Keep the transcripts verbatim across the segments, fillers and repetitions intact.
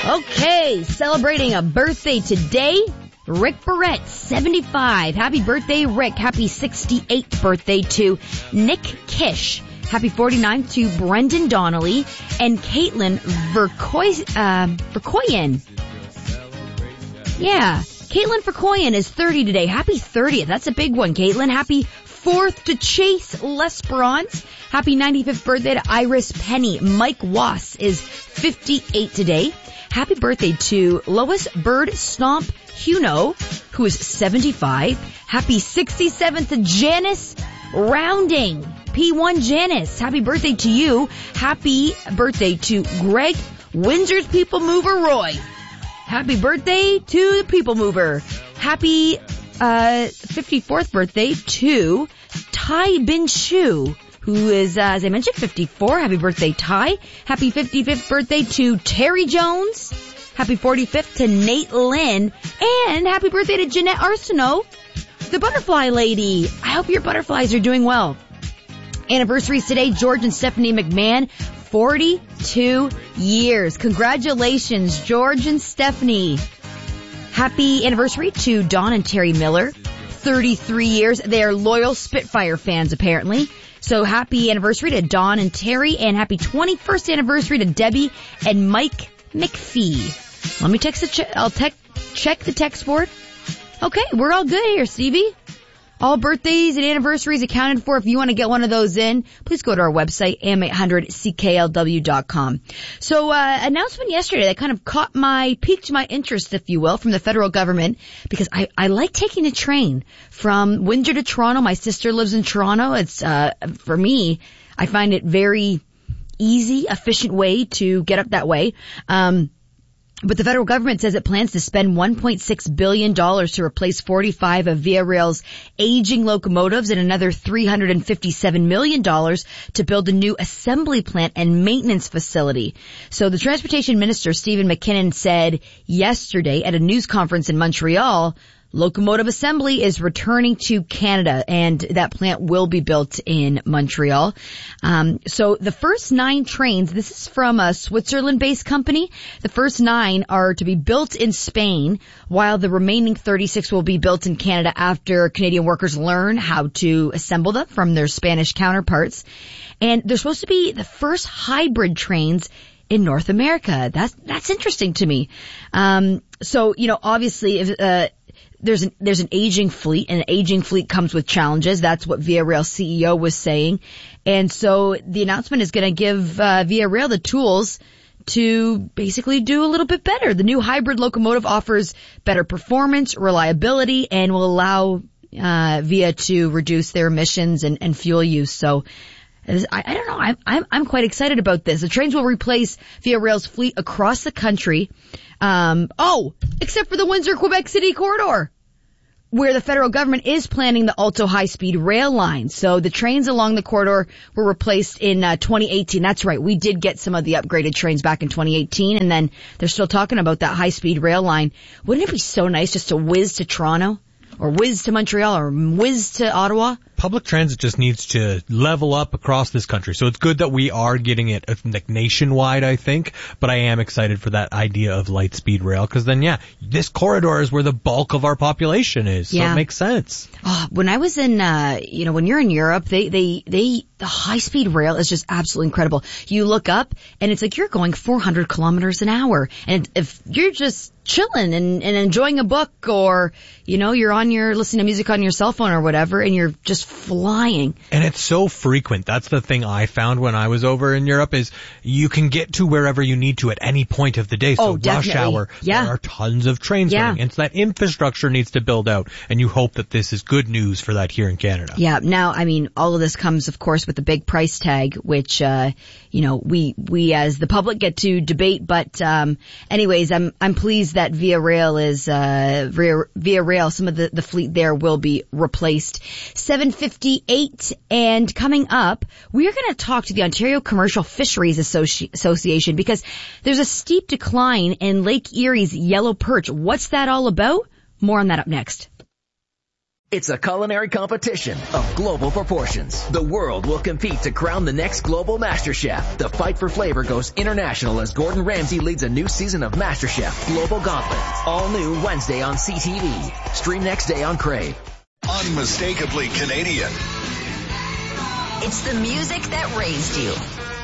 Okay, celebrating a birthday today, Rick Barrett, seventy-five. Happy birthday, Rick. Happy sixty-eighth birthday to Nick Kish. Happy forty-ninth to Brendan Donnelly and Caitlin Vercoy, uh, Vercoyen. Yeah, Caitlin Vercoyen is thirty today. Happy thirtieth. That's a big one, Caitlin. Happy fourth to Chase Lesperance. Happy ninety-fifth birthday to Iris Penny. Mike Wass is fifty-eight today. Happy birthday to Lois Bird Stomp Huno, who is seventy-five. Happy sixty-seventh to Janice Rounding. P one Janice, happy birthday to you. Happy birthday to Greg Windsor's People Mover Roy. Happy birthday to the People Mover. Happy uh fifty-fourth birthday to Tai Bin Shu, who is, uh, as I mentioned, fifty-four. Happy birthday, Ty. Happy fifty-fifth birthday to Terry Jones. Happy forty-fifth to Nate Lynn. And happy birthday to Jeanette Arsenault, the butterfly lady. I hope your butterflies are doing well. Anniversaries today, George and Stephanie McMahon, forty-two years. Congratulations, George and Stephanie. Happy anniversary to Don and Terry Miller, thirty-three years. They are loyal Spitfire fans, apparently. So happy anniversary to Don and Terry, and happy twenty-first anniversary to Debbie and Mike McPhee. Let me text the che- I'll te- check the text board. Okay, we're all good here, Stevie. All birthdays and anniversaries accounted for. If you want to get one of those in, please go to our website, a m eight hundred c k l w dot com. So, uh, announcement yesterday that kind of caught my, piqued my interest, if you will, from the federal government, because I, I like taking the train from Windsor to Toronto. My sister lives in Toronto. It's, uh, for me, I find it very easy, efficient way to get up that way. Um, But the federal government says it plans to spend one point six billion dollars to replace forty-five of Via Rail's aging locomotives and another three hundred fifty-seven million dollars to build a new assembly plant and maintenance facility. So the Transportation Minister, Stephen McKinnon, said yesterday at a news conference in Montreal, locomotive assembly is returning to Canada, and that plant will be built in Montreal. Um, so the first nine trains, this is from a Switzerland-based company. The first nine are to be built in Spain, while the remaining thirty-six will be built in Canada after Canadian workers learn how to assemble them from their Spanish counterparts. And they're supposed to be the first hybrid trains in North America. That's, that's interesting to me. Um, so, you know, obviously, if, uh, There's an, there's an aging fleet, and an aging fleet comes with challenges. That's what Via Rail C E O was saying. And so the announcement is going to give uh, Via Rail the tools to basically do a little bit better. The new hybrid locomotive offers better performance, reliability, and will allow uh, Via to reduce their emissions and, and fuel use. So I, I don't know. I'm, I'm, I'm quite excited about this. The trains will replace Via Rail's fleet across the country. Um, oh, except for the Windsor-Quebec City corridor, where the federal government is planning the Alto high-speed rail line. So the trains along the corridor were replaced in uh, twenty eighteen. That's right. We did get some of the upgraded trains back in twenty eighteen, and then they're still talking about that high-speed rail line. Wouldn't it be so nice just to whiz to Toronto, or whiz to Montreal, or whiz to Ottawa? Public transit just needs to level up across this country. So it's good that we are getting it like nationwide, I think. But I am excited for that idea of light speed rail, because then, yeah, this corridor is where the bulk of our population is. So yeah. It makes sense. Oh, when I was in, uh, you know, when you're in Europe, they, they, they, the high speed rail is just absolutely incredible. You look up and it's like you're going four hundred kilometers an hour. And if you're just chilling and, and enjoying a book, or, you know, you're on your, listening to music on your cell phone or whatever, and you're just flying. And it's so frequent. That's the thing I found when I was over in Europe, is you can get to wherever you need to at any point of the day. So oh, rush hour, yeah. there are tons of trains yeah. running. And so that infrastructure needs to build out. And you hope that this is good news for that here in Canada. Yeah. Now, I mean, all of this comes, of course, with the big price tag, which, uh, you know, we, we as the public get to debate. But, um, anyways, I'm, I'm pleased that Via Rail is, uh, Via, Via Rail, some of the, the fleet there will be replaced. seven fifty-eight, and coming up, we are going to talk to the Ontario Commercial Fisheries Associ- Association, because there's a steep decline in Lake Erie's yellow perch. What's that all about? More on that up next. It's a culinary competition of global proportions. The world will compete to crown the next global MasterChef. The fight for flavor goes international as Gordon Ramsay leads a new season of MasterChef Global Gauntlet. All new Wednesday on C T V. Stream next day on Crave. Unmistakably Canadian. It's the music that raised you.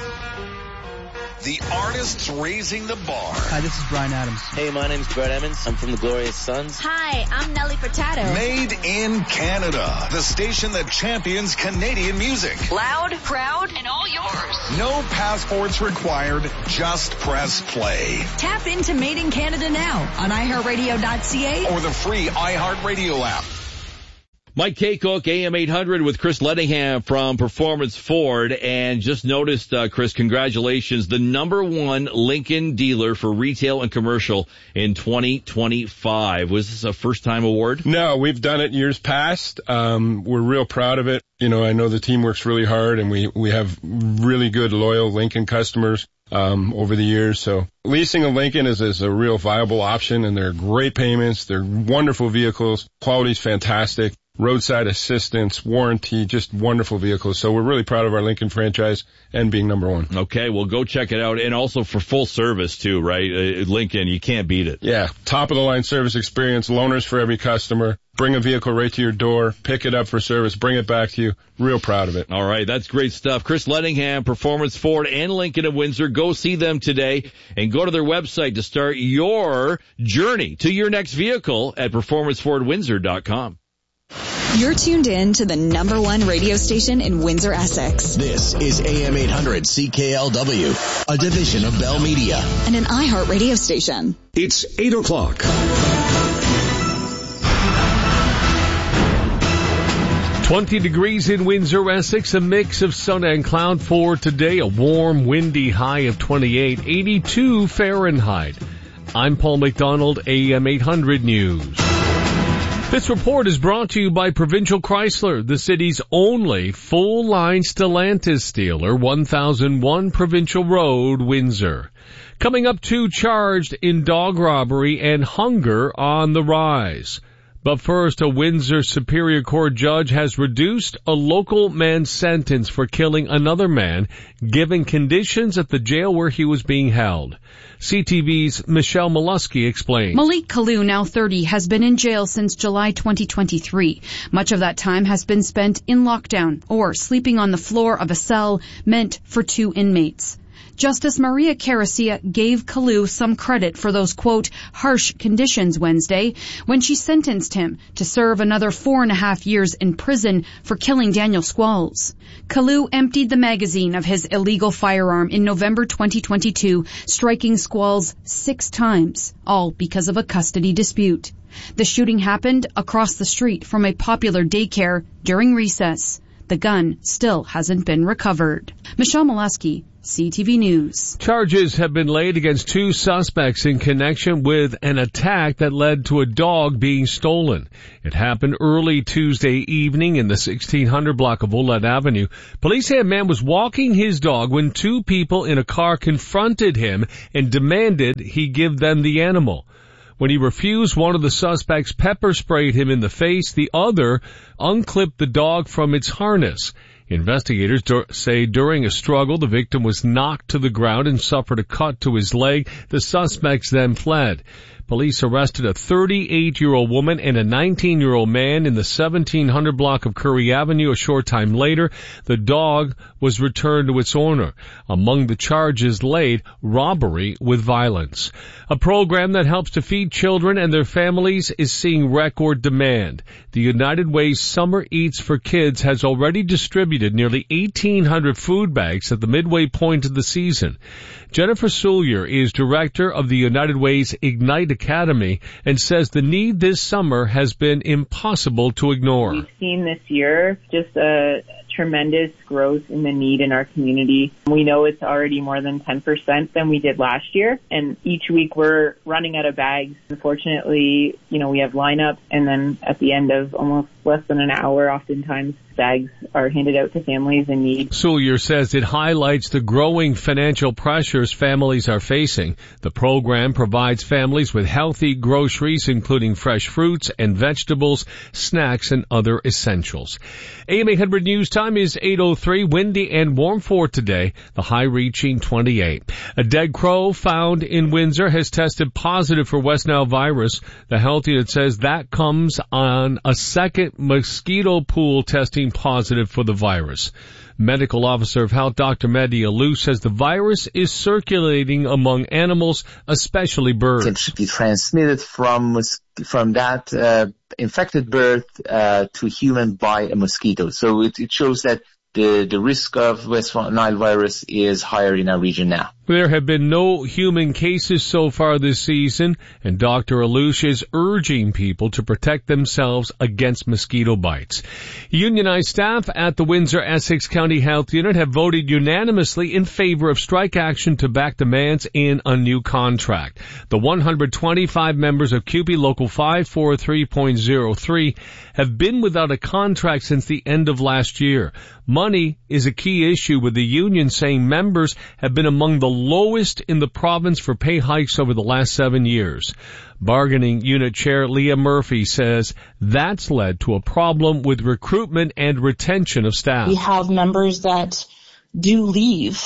The artists raising the bar. Hi, this is Bryan Adams. Hey, my name's Brett Emmons. I'm from the Glorious Sons. Hi, I'm Nelly Furtado. Made in Canada. The station that champions Canadian music. Loud, proud, and all yours. No passports required. Just press play. Tap into Made in Canada now on i heart radio dot c a or the free iHeartRadio app. Mike Kaycook, A M eight hundred with Chris Lettingham from Performance Ford. And just noticed, uh, Chris, congratulations, the number one Lincoln dealer for retail and commercial in twenty twenty-five. Was this a first-time award? No, we've done it years past. Um, we're real proud of it. You know, I know the team works really hard, and we, we have really good, loyal Lincoln customers um, over the years. So leasing a Lincoln is, is a real viable option, and they're great payments. They're wonderful vehicles. Quality's fantastic. Roadside assistance, warranty, just wonderful vehicles. So we're really proud of our Lincoln franchise and being number one. Okay, well, go check it out. And also for full service, too, right? Uh, Lincoln, you can't beat it. Yeah, top-of-the-line service experience, loaners for every customer. Bring a vehicle right to your door, pick it up for service, bring it back to you. Real proud of it. All right, that's great stuff. Chris Lettingham, Performance Ford and Lincoln of Windsor. Go see them today and go to their website to start your journey to your next vehicle at performance ford windsor dot com. You're tuned in to the number one radio station in Windsor, Essex. This is A M eight hundred C K L W, a division of Bell Media. And an iHeart radio station. It's eight o'clock. twenty degrees in Windsor, Essex, a mix of sun and cloud for today, a warm, windy high of twenty-eight, eighty-two Fahrenheit. I'm Paul McDonald, A M eight hundred News. This report is brought to you by Provincial Chrysler, the city's only full-line Stellantis dealer, one thousand one Provincial Road, Windsor. Coming up, two charged in dog robbery and hunger on the rise. But first, a Windsor Superior Court judge has reduced a local man's sentence for killing another man, given conditions at the jail where he was being held. C T V's Michelle Molesky explains. Malik Kalu, now thirty, has been in jail since July twenty twenty-three. Much of that time has been spent in lockdown or sleeping on the floor of a cell meant for two inmates. Justice Maria Caracia gave Kalu some credit for those, quote, harsh conditions Wednesday when she sentenced him to serve another four and a half years in prison for killing Daniel Squalls. Kalu emptied the magazine of his illegal firearm in November twenty twenty-two, striking Squalls six times, all because of a custody dispute. The shooting happened across the street from a popular daycare during recess. The gun still hasn't been recovered. Michelle Molesky, C T V News. Charges have been laid against two suspects in connection with an attack that led to a dog being stolen. It happened early Tuesday evening in the sixteen hundred block of Ouellette Avenue. Police say a man was walking his dog when two people in a car confronted him and demanded he give them the animal. When he refused, one of the suspects pepper sprayed him in the face. The other unclipped the dog from its harness. Investigators dur- say during a struggle, the victim was knocked to the ground and suffered a cut to his leg. The suspects then fled. Police arrested a thirty-eight-year-old woman and a nineteen-year-old man in the seventeen hundred block of Currie Avenue. A short time later, the dog was returned to its owner. Among the charges laid, robbery with violence. A program that helps to feed children and their families is seeing record demand. The United Way's Summer Eats for Kids has already distributed nearly eighteen hundred food bags at the midway point of the season. Jennifer Sullier is director of the United Way's Ignite Academy and says the need this summer has been impossible to ignore. We've seen this year just a tremendous growth in the need in our community. We know it's already more than ten percent than we did last year, and each week we're running out of bags. Unfortunately, you know, we have lineups, and then at the end of almost less than an hour, oftentimes bags are handed out to families in need. Soulier says it highlights the growing financial pressures families are facing. The program provides families with healthy groceries, including fresh fruits and vegetables, snacks, and other essentials. A M eight hundred News Time is eight oh three, windy and warm for today, the high reaching twenty-eight. A dead crow found in Windsor has tested positive for West Nile virus. The health unit says that comes on a second mosquito pool testing positive for the virus. Medical Officer of Health Doctor Mehdi Alou says the virus is circulating among animals, especially birds. It should be transmitted from from that uh, infected bird uh, to human by a mosquito. So it, it shows that the, the risk of West Nile virus is higher in our region now. There have been no human cases so far this season, and Doctor Alouche is urging people to protect themselves against mosquito bites. Unionized staff at the Windsor-Essex County Health Unit have voted unanimously in favor of strike action to back demands in a new contract. The one hundred twenty-five members of C U P E Local five forty-three point oh three have been without a contract since the end of last year. Money is a key issue, with the union saying members have been among the lowest in the province for pay hikes over the last seven years. Bargaining Unit Chair Leah Murphy says that's led to a problem with recruitment and retention of staff. We have members that do leave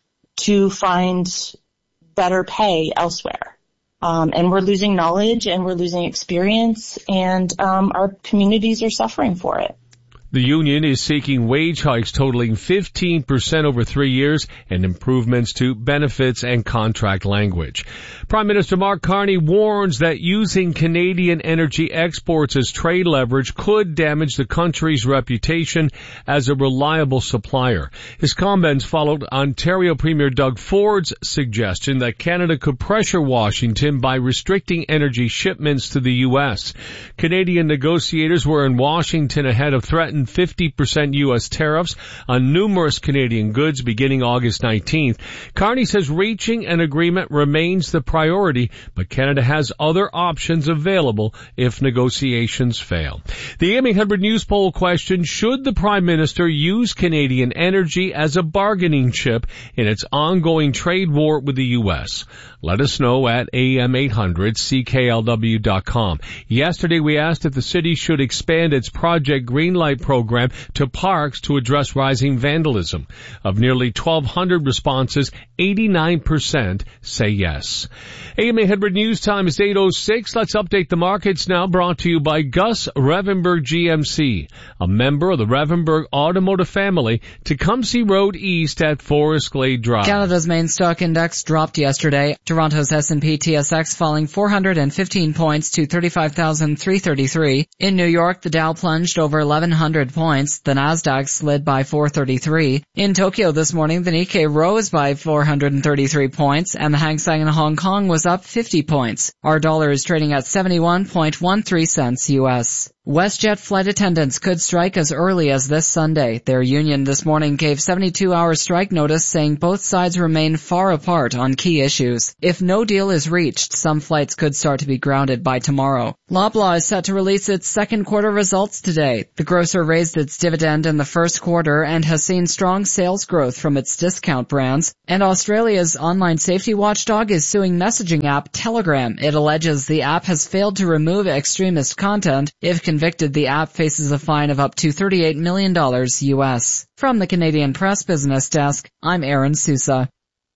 to find better pay elsewhere. Um, and we're losing knowledge and we're losing experience, and um, our communities are suffering for it. The union is seeking wage hikes totaling fifteen percent over three years and improvements to benefits and contract language. Prime Minister Mark Carney warns that using Canadian energy exports as trade leverage could damage the country's reputation as a reliable supplier. His comments followed Ontario Premier Doug Ford's suggestion that Canada could pressure Washington by restricting energy shipments to the U S. Canadian negotiators were in Washington ahead of threatened fifty percent U S tariffs on numerous Canadian goods beginning August nineteenth. Carney says reaching an agreement remains the priority, but Canada has other options available if negotiations fail. The A M eight hundred News poll question: should the Prime Minister use Canadian energy as a bargaining chip in its ongoing trade war with the U S? Let us know at A M eight hundred C K L W dot com. Yesterday we asked if the city should expand its Project Greenlight program to parks to address rising vandalism. Of nearly twelve hundred responses, eighty-nine percent say yes. A M eight hundred News Time is eight oh six. Let's update the markets now, brought to you by Gus Revenberg G M C, a member of the Revenberg Automotive family, Tecumseh Road East at Forest Glade Drive. Canada's main stock index dropped yesterday. Toronto's S and P T S X falling four hundred fifteen points to thirty-five thousand three hundred thirty-three. In New York, the Dow plunged over eleven hundred points. The Nasdaq slid by four hundred thirty-three. In Tokyo this morning, the Nikkei rose by four hundred thirty-three points, and the Hang Seng in Hong Kong was up fifty points. Our dollar is trading at seventy-one point one three cents U S. WestJet flight attendants could strike as early as this Sunday. Their union this morning gave seventy-two hour strike notice, saying both sides remain far apart on key issues. If no deal is reached, some flights could start to be grounded by tomorrow. Loblaw is set to release its second quarter results today. The grocer raised its dividend in the first quarter and has seen strong sales growth from its discount brands. And Australia's online safety watchdog is suing messaging app Telegram. It alleges the app has failed to remove extremist content. If convicted, the app faces a fine of up to thirty-eight million dollars U S. From the Canadian Press Business Desk, I'm Aaron Sousa.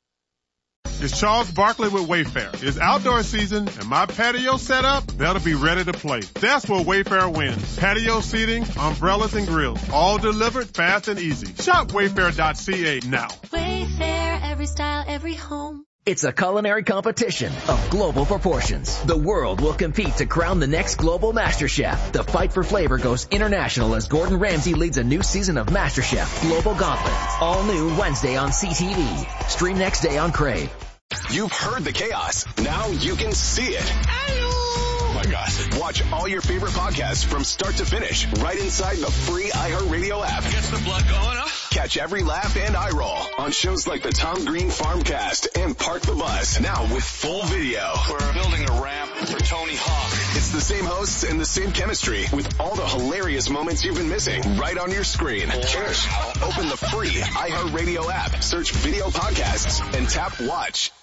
It's Charles Barkley with Wayfair. It's outdoor season, and my patio setup better be ready to play. That's where Wayfair wins. Patio seating, umbrellas, and grills, all delivered fast and easy. Shop wayfair dot c a now. Wayfair, every style, every home. It's a culinary competition of global proportions. The world will compete to crown the next global master chef. The fight for flavor goes international as Gordon Ramsay leads a new season of MasterChef Global Gauntlet. All new Wednesday on C T V. Stream next day on Crave. You've heard the chaos. Now you can see it. Vegas. Watch all your favorite podcasts from start to finish right inside the free iHeartRadio app. Gets the blood going, huh? Catch every laugh and eye roll on shows like the Tom Green Farmcast and Park the Bus, now with full video. We're building a ramp for Tony Hawk. It's the same hosts and the same chemistry with all the hilarious moments you've been missing right on your screen. Cheers. Open the free iHeartRadio app, search video podcasts, and tap watch.